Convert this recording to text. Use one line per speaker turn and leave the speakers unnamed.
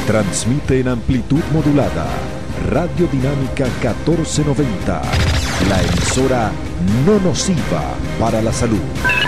Transmite en amplitud modulada. Radio Dinámica 1490. La emisora no nociva para la salud.